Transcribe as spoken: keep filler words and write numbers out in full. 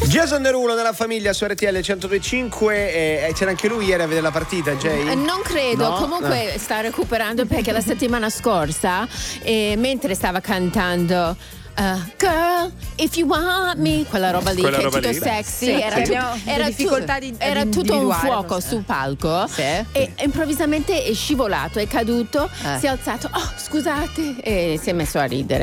Jason Derulo nella famiglia su R T L centodue e cinque e, e c'era anche lui ieri a vedere la partita, Jay? Eh, non credo, No? comunque Eh. sta recuperando perché la settimana scorsa, eh, mentre stava cantando Uh, girl, if you want me, quella roba lì Quella che roba è tutto lì, sexy, sì, era, sì. tu- Abbiamo era, le difficoltà tu- di- era di tutto un individuare, fuoco non so. sul palco, Sì. e improvvisamente è scivolato, è caduto, Eh. si è alzato, oh scusate, e si è messo a ridere.